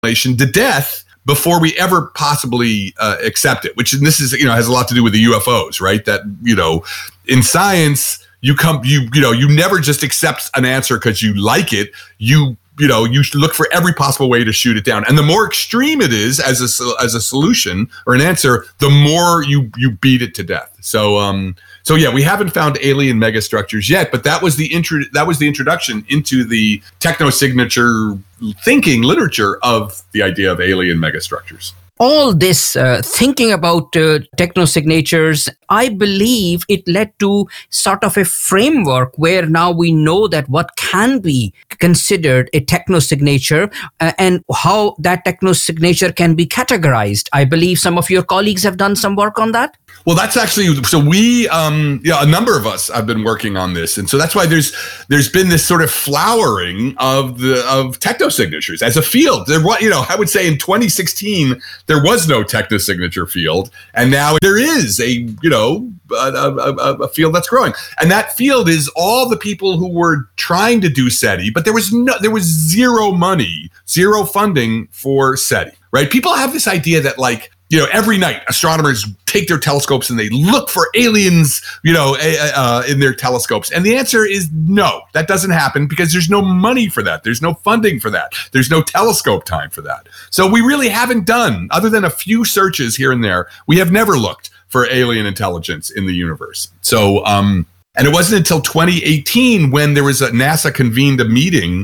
to death before we ever possibly accept it, which this is, has a lot to do with the UFOs, right? That, in science, you never just accept an answer because you like it. You look for every possible way to shoot it down. And the more extreme it is as a solution or an answer, the more you beat it to death. So yeah, we haven't found alien megastructures yet, but that was the introduction into the technosignature thinking literature of the idea of alien megastructures. All this thinking about technosignatures, I believe it led to sort of a framework where now we know that what can be considered a technosignature and how that technosignature can be categorized. I believe some of your colleagues have done some work on that. Well, that's actually, so we, a number of us have been working on this. And so that's why there's been this sort of flowering of technosignatures as a field. I would say in 2016, there was no technosignature field. And now there is a field that's growing. And that field is all the people who were trying to do SETI, but there was zero money, zero funding for SETI, right? People have this idea that every night astronomers take their telescopes and they look for aliens, in their telescopes. And the answer is no, that doesn't happen because there's no money for that. There's no funding for that. There's no telescope time for that. So we really haven't done, other than a few searches here and there, we have never looked for alien intelligence in the universe. So, and it wasn't until 2018 when there was NASA convened a meeting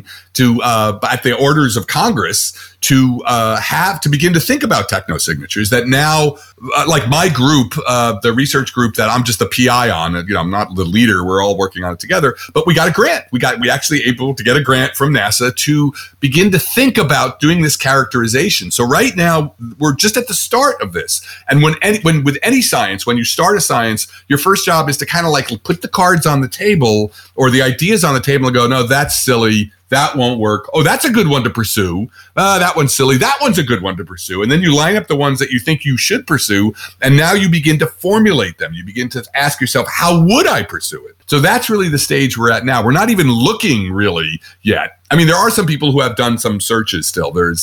at the orders of Congress to begin to think about technosignatures that now, like my group, the research group that I'm just the PI on, I'm not the leader, we're all working on it together, but we got a grant. We actually able to get a grant from NASA to begin to think about doing this characterization. So right now we're just at the start of this. And with any science, when you start a science, your first job is to kind of put the cards on the table or the ideas on the table and go, no, that's silly. That won't work. Oh, that's a good one to pursue. That one's silly. That one's a good one to pursue. And then you line up the ones that you think you should pursue. And now you begin to formulate them. You begin to ask yourself, how would I pursue it? So that's really the stage we're at now. We're not even looking really yet. I mean, there are some people who have done some searches still. There's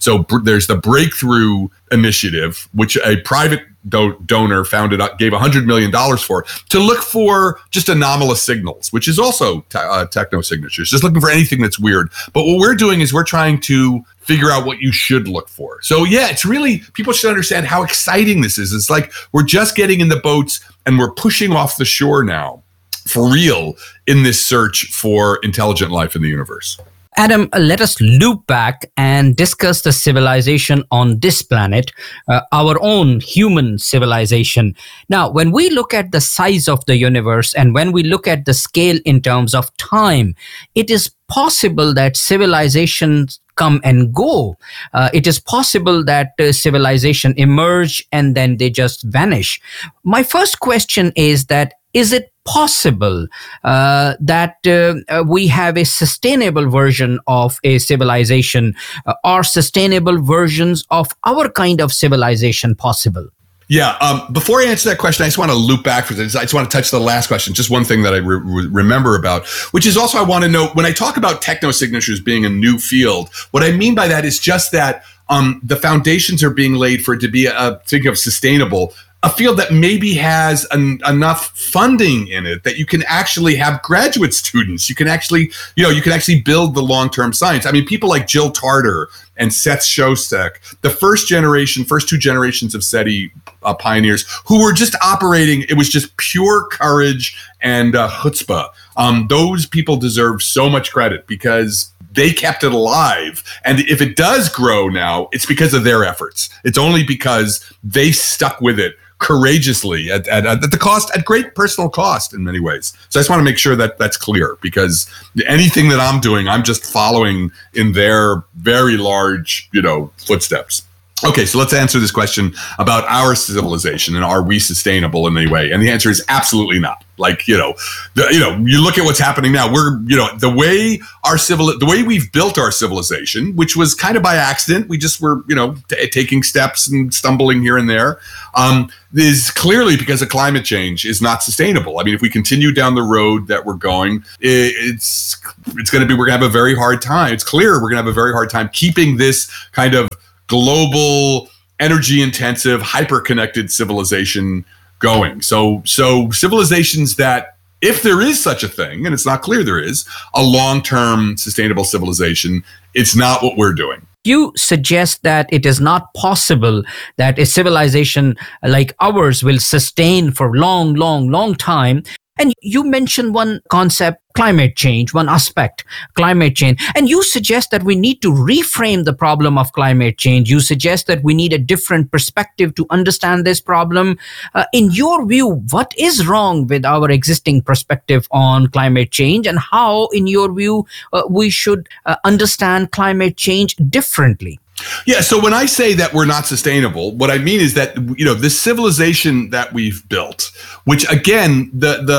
the Breakthrough Initiative, which a private donor gave $100 million for, to look for just anomalous signals, which is also technosignatures, just looking for anything that's weird. But what we're doing is we're trying to figure out what you should look for. So yeah, it's really, people should understand how exciting this is. It's like we're just getting in the boats and we're pushing off the shore now for real in this search for intelligent life in the universe. Adam, let us loop back and discuss the civilization on this planet, our own human civilization. Now, when we look at the size of the universe and when we look at the scale in terms of time, it is possible that civilizations come and go. It is possible that civilization emerge and then they just vanish. My first question is it possible that we have a sustainable version of a civilization? Are sustainable versions of our kind of civilization possible? Yeah. Before I answer that question, I just want to loop back for this. I just want to touch the last question. Just one thing that I remember about, which is also I want to know, when I talk about technosignatures being a new field, what I mean by that is just that the foundations are being laid for it to be think of sustainable, a field that maybe has enough funding in it that you can actually have graduate students. You can actually build the long-term science. I mean, people like Jill Tarter and Seth Shostak, the first two generations of SETI pioneers who were just operating, it was just pure courage and chutzpah. Those people deserve so much credit because they kept it alive. And if it does grow now, it's because of their efforts. It's only because they stuck with it courageously at the cost, at great personal cost in many ways. So I just want to make sure that that's clear, because anything that I'm doing, I'm just following in their very large, footsteps. Okay, so let's answer this question about our civilization and are we sustainable in any way? And the answer is absolutely not. Like, you look at what's happening now. We're, the way we've built our civilization, which was kind of by accident. We just were, taking steps and stumbling here and there. Is clearly because of climate change is not sustainable. I mean, if we continue down the road that we're going, we're going to have a very hard time. It's clear we're going to have a very hard time keeping this kind of global, energy-intensive, hyper-connected civilization going. So civilizations that, if there is such a thing, and it's not clear there is, a long-term sustainable civilization, it's not what we're doing. You suggest that it is not possible that a civilization like ours will sustain for long time. And you mentioned one concept, climate change, one aspect, climate change. And you suggest that we need to reframe the problem of climate change. You suggest that we need a different perspective to understand this problem. In your view, what is wrong with our existing perspective on climate change, and how, in your view, we should understand climate change differently? Yeah, so when I say that we're not sustainable, what I mean is that, this civilization that we've built, which again,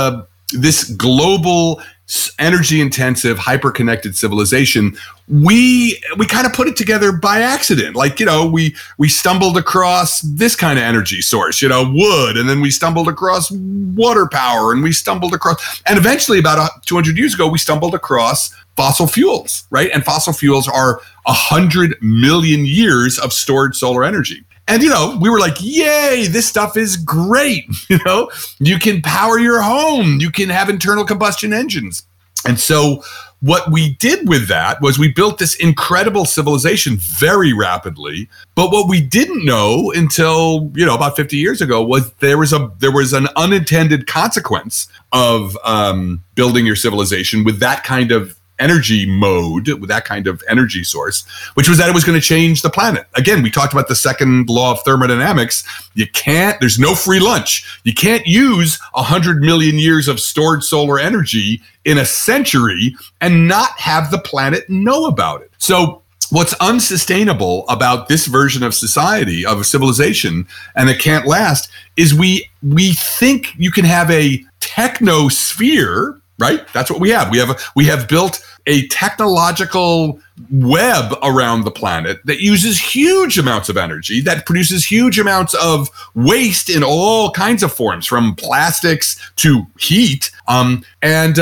this global, energy-intensive, hyper-connected civilization, we kind of put it together by accident. Like, we stumbled across this kind of energy source, wood, and then we stumbled across water power, and eventually about 200 years ago, we stumbled across fossil fuels, right? And fossil fuels are 100 million years of stored solar energy. And, we were like, yay, this stuff is great. You can power your home. You can have internal combustion engines. And so what we did with that was we built this incredible civilization very rapidly. But what we didn't know until, about 50 years ago was there was an unintended consequence of building your civilization with that kind of energy mode, with that kind of energy source, which was that it was going to change the planet. Again, we talked about the second law of thermodynamics. There's no free lunch. You can't use 100 million years of stored solar energy in a century and not have the planet know about it. So what's unsustainable about this version of society, of civilization, and it can't last, is we think you can have a technosphere, right? That's what we have. We have built a technological web around the planet that uses huge amounts of energy, that produces huge amounts of waste in all kinds of forms, from plastics to heat. That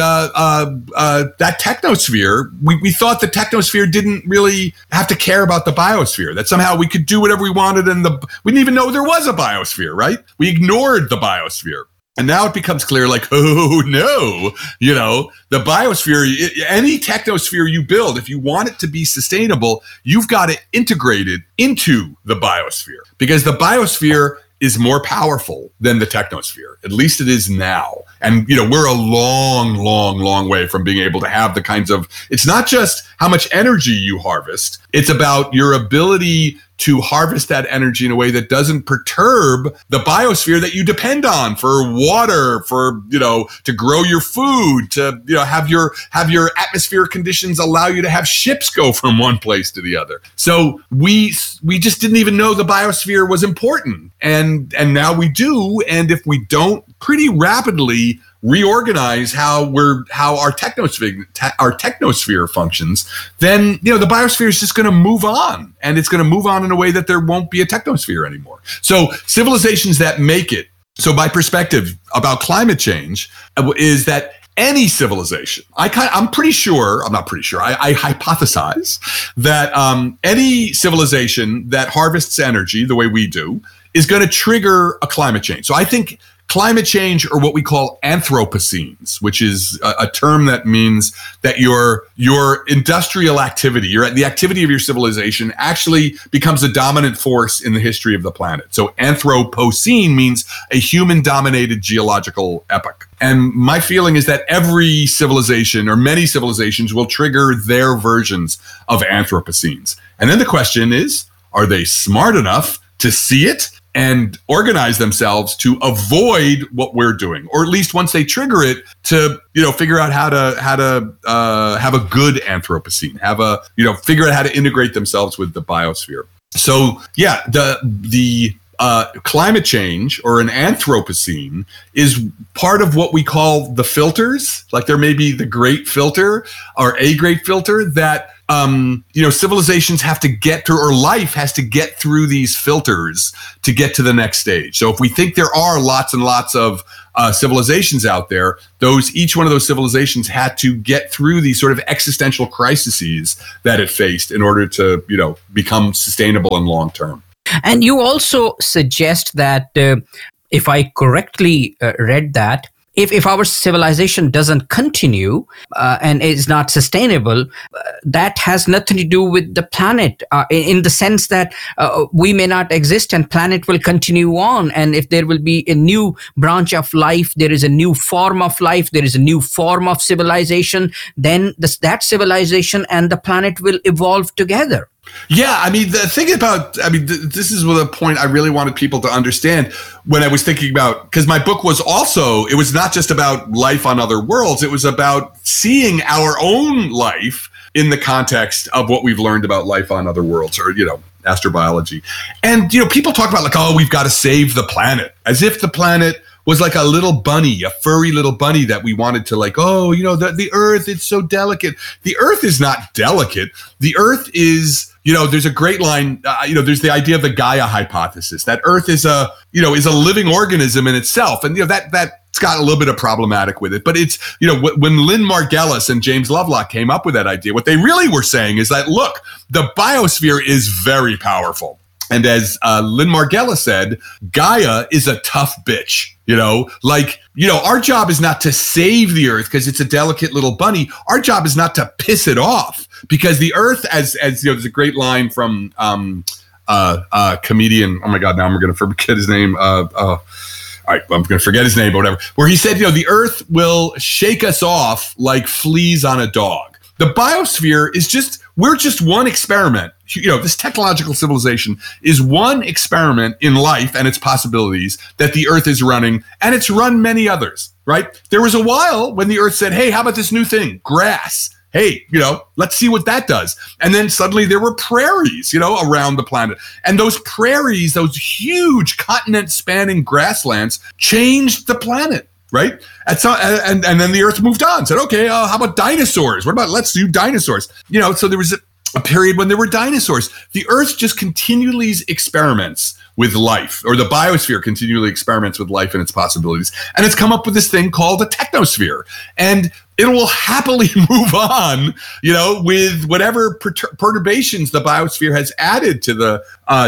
technosphere, we thought the technosphere didn't really have to care about the biosphere, that somehow we could do whatever we wanted, and we didn't even know there was a biosphere, right? We ignored the biosphere. And now it becomes clear, like, oh no, the biosphere, any technosphere you build, if you want it to be sustainable, you've got to integrate it into the biosphere, because the biosphere is more powerful than the technosphere. At least it is now. And, we're a long way from being able to have the kinds of, it's not just how much energy you harvest, it's about your ability to harvest that energy in a way that doesn't perturb the biosphere that you depend on for water, for, to grow your food, to, have your atmospheric conditions allow you to have ships go from one place to the other. So we just didn't even know the biosphere was important. And now we do. And if we don't pretty rapidly reorganize how our technosphere functions, then the biosphere is just going to move on, and it's going to move on in a way that there won't be a technosphere anymore. So civilizations that make it. So my perspective about climate change is that any civilization, I hypothesize that any civilization that harvests energy the way we do is going to trigger a climate change. So I think climate change, or what we call Anthropocenes, which is a term that means that your industrial activity, the activity of your civilization actually becomes a dominant force in the history of the planet. So Anthropocene means a human-dominated geological epoch. And my feeling is that every civilization, or many civilizations, will trigger their versions of Anthropocenes. And then the question is, are they smart enough to see it and organize themselves to avoid what we're doing, or at least once they trigger it, to figure out how to have a good Anthropocene, figure out how to integrate themselves with the biosphere. So yeah, the climate change or an Anthropocene is part of what we call the filters. Like there may be the great filter or a great filter that civilizations have to get through, or life has to get through these filters to get to the next stage. So if we think there are lots and lots of civilizations out there, each one of those civilizations had to get through these sort of existential crises that it faced in order to, become sustainable and long term. And you also suggest that, if I correctly read that, if our civilization doesn't continue and is not sustainable, that has nothing to do with the planet, in the sense that we may not exist and planet will continue on. And if there will be a new branch of life, there is a new form of life, there is a new form of civilization, then that civilization and the planet will evolve together. Yeah, I mean, the thing about, this is the point I really wanted people to understand when I was thinking about, because my book was also, it was not just about life on other worlds, it was about seeing our own life in the context of what we've learned about life on other worlds, or, astrobiology. And, people talk about like, oh, we've got to save the planet, as if the planet was like a little bunny, a furry little bunny that we wanted to like, oh, the Earth, it's so delicate. The Earth is not delicate. The Earth is, there's a great line, there's the idea of the Gaia hypothesis, that Earth is a living organism in itself. And, that's got a little bit of problematic with it. But it's, when Lynn Margulis and James Lovelock came up with that idea, what they really were saying is that, look, the biosphere is very powerful. And as Lynn Margulis said, Gaia is a tough bitch. Our job is not to save the Earth because it's a delicate little bunny. Our job is not to piss it off, because the Earth, as there's a great line from comedian. Oh my God, now I'm going to forget his name. All right, I'm going to forget his name, but whatever. Where he said, the Earth will shake us off like fleas on a dog. The biosphere is we're just one experiment. This technological civilization is one experiment in life and its possibilities that the Earth is running, and it's run many others, right? There was a while when the Earth said, hey, how about this new thing, grass? Hey, let's see what that does. And then suddenly there were prairies, around the planet. And those prairies, those huge continent-spanning grasslands, changed the planet. Right. And then the Earth moved on, said, OK, how about dinosaurs? Let's do dinosaurs? So there was a period when there were dinosaurs. The Earth just continually experiments with life, or the biosphere continually experiments with life and its possibilities. And it's come up with this thing called a technosphere. And it will happily move on, with whatever perturbations the biosphere has added to the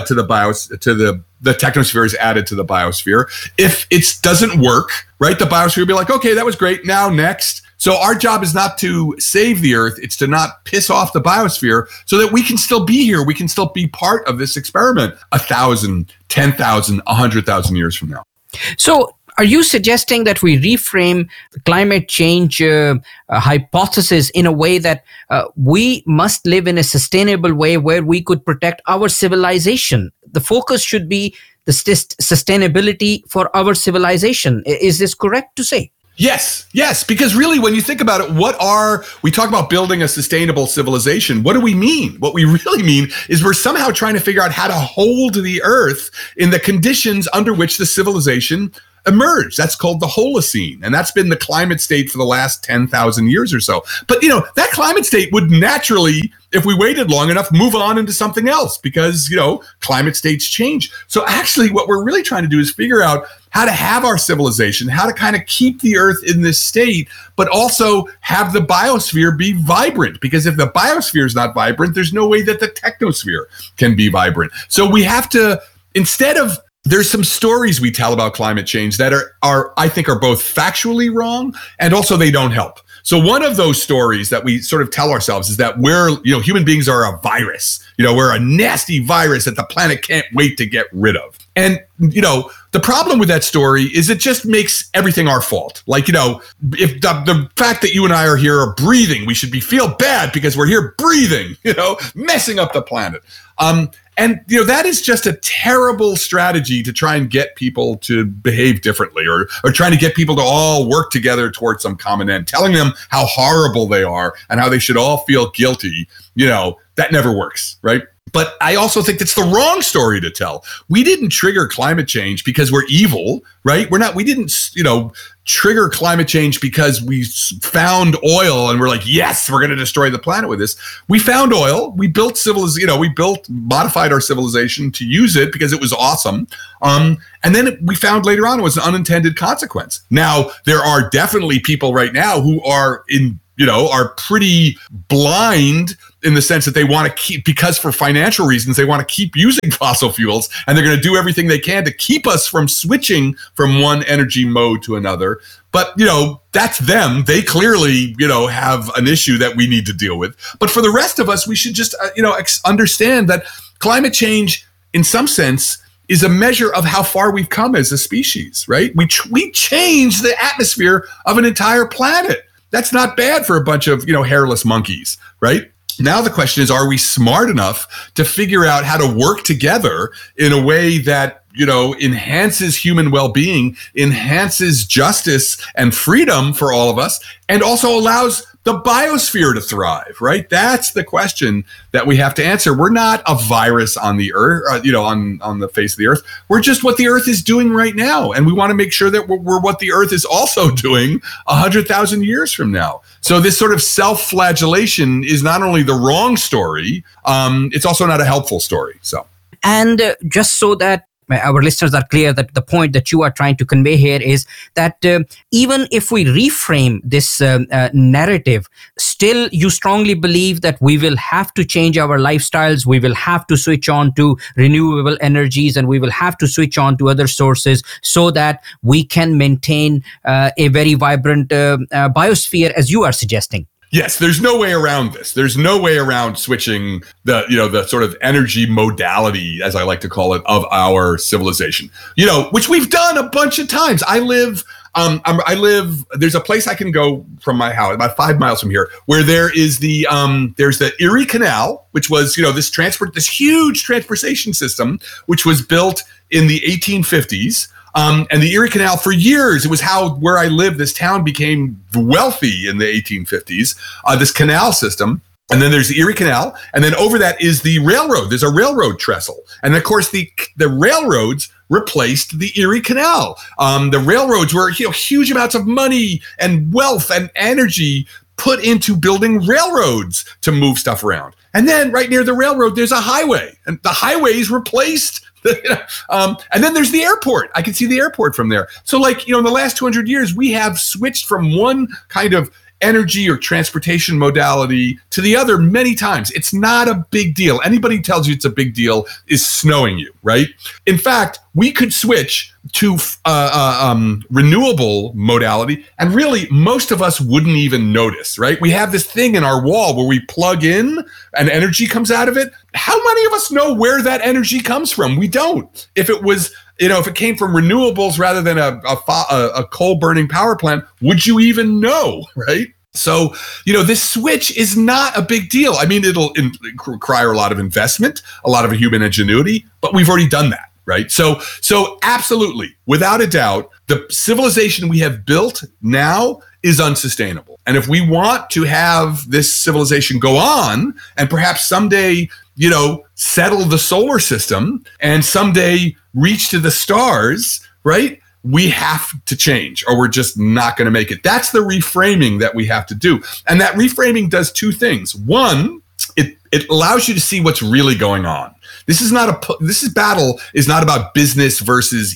technosphere is added to the biosphere. If it doesn't work, right, the biosphere will be like, okay, that was great. Now next. So our job is not to save the Earth. It's to not piss off the biosphere so that we can still be here. We can still be part of this experiment 1,000, 10,000, 100,000 years from now. So are you suggesting that we reframe the climate change hypothesis in a way that we must live in a sustainable way where we could protect our civilization? The focus should be the sustainability for our civilization. Is this correct to say? Yes, because really, when you think about it, we talk about building a sustainable civilization. What do we mean? What we really mean is we're somehow trying to figure out how to hold the Earth in the conditions under which the civilization emerged. That's called the Holocene. And that's been the climate state for the last 10,000 years or so. But, that climate state would naturally, if we waited long enough, move on into something else because, climate states change. So actually, what we're really trying to do is figure out how to have our civilization, how to kind of keep the Earth in this state, but also have the biosphere be vibrant. Because if the biosphere is not vibrant, there's no way that the technosphere can be vibrant. So we have to, there's some stories we tell about climate change that are I think are both factually wrong and also they don't help. So one of those stories that we sort of tell ourselves is that human beings are a virus. We're a nasty virus that the planet can't wait to get rid of. And, the problem with that story is it just makes everything our fault. Like, if the fact that you and I are here are breathing, we should feel bad because we're here breathing, messing up the planet. And that is just a terrible strategy to try and get people to behave differently or trying to get people to all work together towards some common end, telling them how horrible they are and how they should all feel guilty. That never works, right? But I also think that's the wrong story to tell. We didn't trigger climate change because we're evil, right? We didn't, trigger climate change because we found oil and we're like, yes, we're going to destroy the planet with this. We found oil. We built modified our civilization to use it because it was awesome. And then we found later on it was an unintended consequence. Now, there are definitely people right now who are are pretty blind in the sense that they want to keep, because for financial reasons, they want to keep using fossil fuels, and they're going to do everything they can to keep us from switching from one energy mode to another. But, that's them. They clearly, have an issue that we need to deal with. But for the rest of us, we should just, understand that climate change, in some sense, is a measure of how far we've come as a species, right? We changed the atmosphere of an entire planet. That's not bad for a bunch of, hairless monkeys, right? Now the question is, are we smart enough to figure out how to work together in a way that, enhances human well-being, enhances justice and freedom for all of us, and also allows the biosphere to thrive, right? That's the question that we have to answer. We're not a virus on the earth, on the face of the earth. We're just what the earth is doing right now. And we want to make sure that we're what the earth is also doing 100,000 years from now. So this sort of self-flagellation is not only the wrong story, it's also not a helpful story. And just so that our listeners are clear, that the point that you are trying to convey here is that even if we reframe this narrative, still you strongly believe that we will have to change our lifestyles, we will have to switch on to renewable energies, and we will have to switch on to other sources so that we can maintain a very vibrant biosphere, as you are suggesting. Yes, there's no way around this. There's no way around switching the sort of energy modality, as I like to call it, of our civilization, which we've done a bunch of times. I live, there's a place I can go from my house about 5 miles from here where there's the Erie Canal, which was, this huge transportation system, which was built in the 1850s. And the Erie Canal, for years, it was where I live, this town became wealthy in the 1850s, this canal system. And then there's the Erie Canal. And then over that is the railroad. There's a railroad trestle. And of course, the railroads replaced the Erie Canal. The railroads were, huge amounts of money and wealth and energy put into building railroads to move stuff around. And then right near the railroad, there's a highway. And the highway is replaced. And then there's the airport. I can see the airport from there. So in the last 200 years, we have switched from one kind of energy or transportation modality to the other many times. It's not a big deal. Anybody who tells you it's a big deal is snowing you, right? In fact, we could switch to renewable modality, and really most of us wouldn't even notice, right? We have this thing in our wall where we plug in and energy comes out of it. How many of us know where that energy comes from? We don't. If it was, if it came from renewables rather than a coal burning power plant, would you even know, right? So, this switch is not a big deal. I mean, it'll require a lot of investment, a lot of human ingenuity, but we've already done that, right? So absolutely, without a doubt, the civilization we have built now is unsustainable. And if we want to have this civilization go on and perhaps someday, settle the solar system and someday reach to the stars, right? We have to change or we're just not going to make it. That's the reframing that we have to do. And that reframing does two things. One, it allows you to see what's really going on. This battle is not about business versus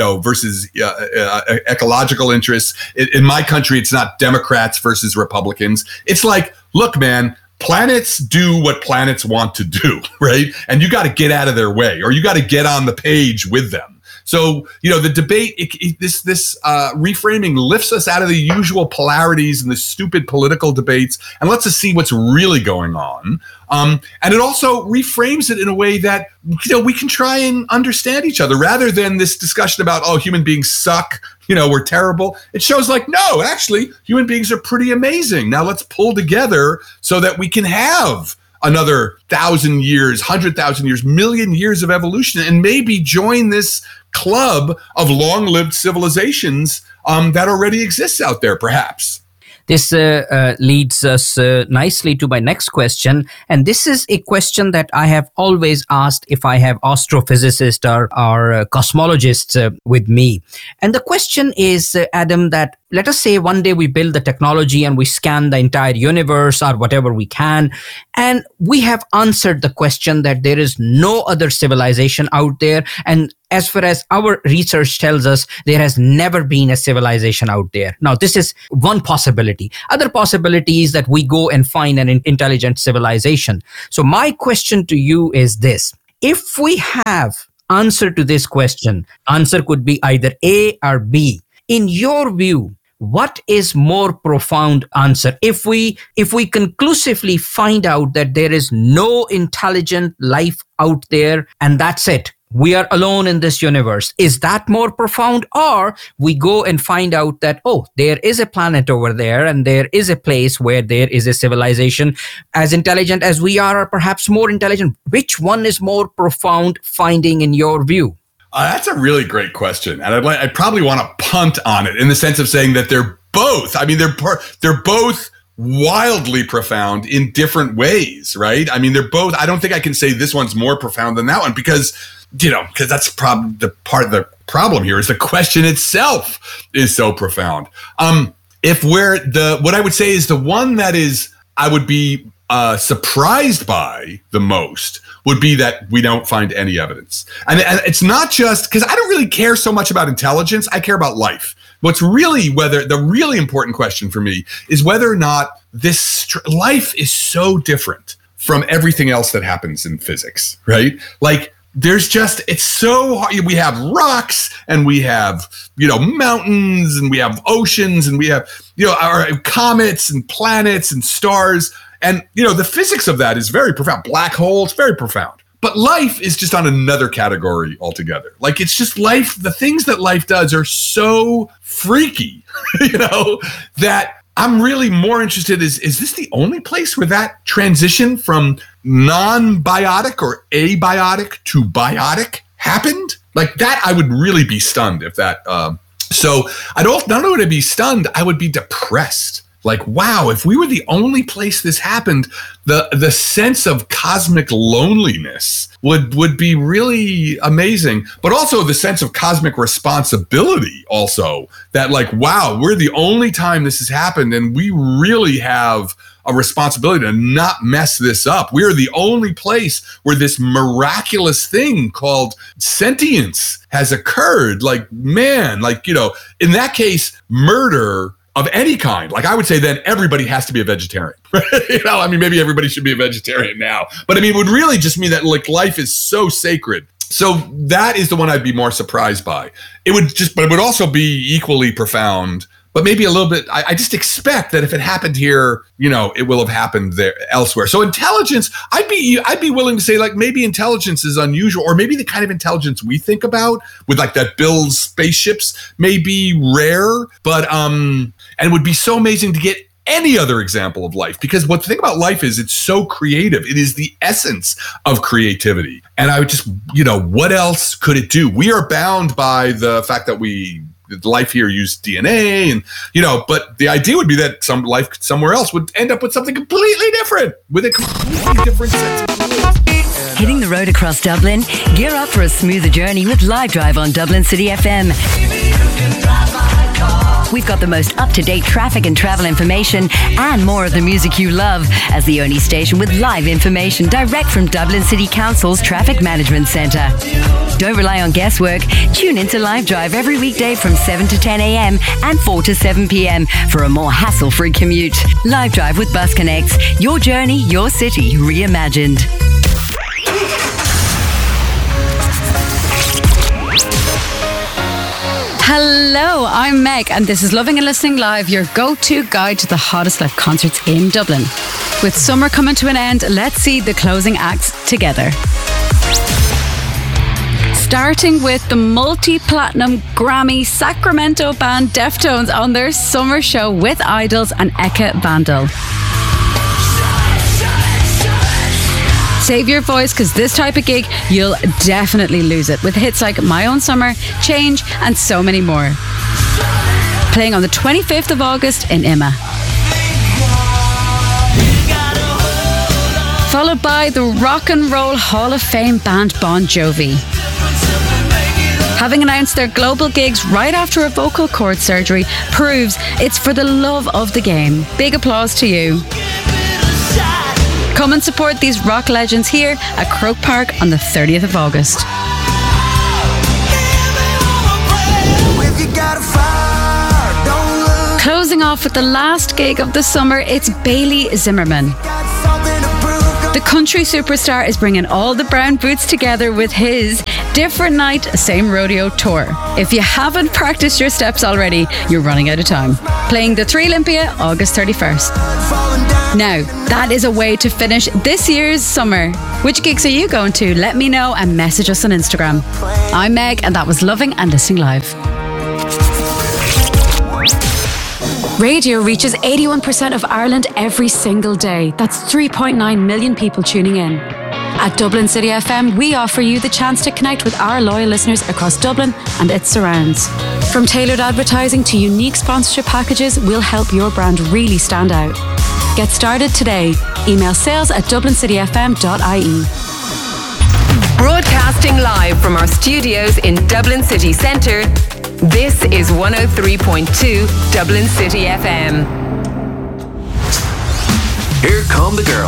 ecological interests. In my country, it's not Democrats versus Republicans. It's like, look, man, planets do what planets want to do, right? And you got to get out of their way, or you got to get on the page with them. So, the debate, this reframing lifts us out of the usual polarities and the stupid political debates and lets us see what's really going on. And it also reframes it in a way that, we can try and understand each other rather than this discussion about, human beings suck, we're terrible. It shows no, actually, human beings are pretty amazing. Now let's pull together so that we can have another 1,000 years, 100,000 years, million years of evolution, and maybe join this club of long-lived civilizations that already exists out there, perhaps. This leads us nicely to my next question. And this is a question that I have always asked if I have astrophysicists or cosmologists with me. And the question is, Adam, that let us say one day we build the technology and we scan the entire universe or whatever we can, and we have answered the question that there is no other civilization out there. And as far as our research tells us, there has never been a civilization out there. Now, this is one possibility. Other possibility is that we go and find an intelligent civilization. So my question to you is this. If we have answer to this question, answer could be either A or B. In your view, what is more profound answer? If we conclusively find out that there is no intelligent life out there and that's it, we are alone in this universe, is that more profound? Or we go and find out that, oh, there is a planet over there and there is a place where there is a civilization as intelligent as we are, or perhaps more intelligent. Which one is more profound finding in your view? That's a really great question, and I'd probably want to punt on it in the sense of saying that they're both. I mean, they're both wildly profound in different ways, right? I mean, they're both. I don't think I can say this one's more profound than that one because that's probably the part of the problem here is the question itself is so profound. What I would say is the one that is I would be surprised by the most would be that we don't find any evidence. And it's not just because I don't really care so much about intelligence. I care about life. The really important question for me is whether or not this life is so different from everything else that happens in physics, right? Like it's so hard. We have rocks and we have, mountains and we have oceans and we have, our comets and planets and stars. And, the physics of that is very profound. Black holes, very profound. But life is just on another category altogether. Like, it's just life. The things that life does are so freaky, that I'm really more interested is this the only place where that transition from non-biotic or abiotic to biotic happened? Like that, I would really be stunned if that. So not only would I be stunned, I would be depressed. Like, wow, if we were the only place this happened, the sense of cosmic loneliness would be really amazing. But also the sense of cosmic responsibility also that like, wow, we're the only time this has happened and we really have a responsibility to not mess this up. We're the only place where this miraculous thing called sentience has occurred. Like, man, in that case, murder of any kind, like I would say then everybody has to be a vegetarian. Maybe everybody should be a vegetarian now. But it would really just mean that like life is so sacred. So that is the one I'd be more surprised by. But it would also be equally profound, but maybe a little bit, I just expect that if it happened here, it will have happened there elsewhere. So intelligence, I'd be willing to say like maybe intelligence is unusual, or maybe the kind of intelligence we think about with like that builds spaceships may be rare, but and it would be so amazing to get any other example of life, because what the thing about life is it's so creative. It is the essence of creativity. And I would just, what else could it do? We are bound by the fact that life here used DNA and, but the idea would be that some life somewhere else would end up with something completely different, with a completely different sense of rules. Hitting the road across Dublin? Gear up for a smoother journey with Live Drive on Dublin City FM. We've got the most up-to-date traffic and travel information and more of the music you love as the only station with live information direct from Dublin City Council's Traffic Management Centre. Don't rely on guesswork. Tune into Live Drive every weekday from 7 to 10 a.m. and 4 to 7 p.m. for a more hassle-free commute. Live Drive with Bus Connects. Your journey, your city, reimagined. Hello, I'm Meg, and this is Loving and Listening Live, your go-to guide to the hottest live concerts in Dublin. With summer coming to an end, let's see the closing acts together. Starting with the multi-platinum Grammy Sacramento band Deftones on their summer show with Idols and Eka Bandel. Save your voice, because this type of gig, you'll definitely lose it, with hits like My Own Summer, Change, and so many more. Playing on the 25th of August in Imma. followed by the Rock and Roll Hall of Fame band Bon Jovi. Having announced their global gigs right after a vocal cord surgery proves it's for the love of the game. Big applause to you. Come and support these rock legends here at Croke Park on the 30th of August. Closing off with the last gig of the summer, it's Bailey Zimmerman. The country superstar is bringing all the brown boots together with his Different Night, Same Rodeo tour. If you haven't practiced your steps already, you're running out of time. Playing the 3 Olympia, August 31st. Now, that is a way to finish this year's summer. Which gigs are you going to? Let me know and message us on Instagram. I'm Meg, and that was Loving and Listening Live. Radio reaches 81% of Ireland every single day. That's 3.9 million people tuning in. At Dublin City FM, we offer you the chance to connect with our loyal listeners across Dublin and its surrounds. From tailored advertising to unique sponsorship packages, we'll help your brand really stand out. Get started today. Email sales@dublincityfm.ie. Broadcasting live from our studios in Dublin City Centre, this is 103.2 Dublin City FM. Here come the girls.